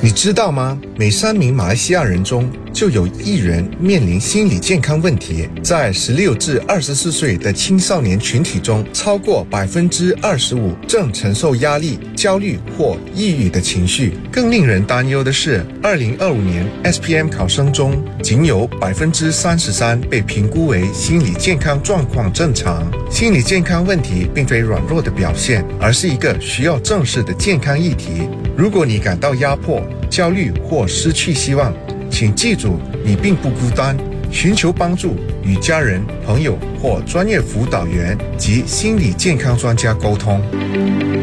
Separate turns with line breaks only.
你知道吗？每3名马来西亚人中就有1人面临心理健康问题。在16至24岁的青少年群体中，超过25%正承受压力、焦虑或抑郁的情绪。更令人担忧的是，2025年 SPM 考生中，仅有33%被评估为心理健康状况正常。心理健康问题并非软弱的表现，而是一个需要正视的健康议题。如果你感到压迫、焦虑或失去希望，请记住，你并不孤单。寻求帮助，与家人、朋友或专业辅导员及心理健康专家沟通。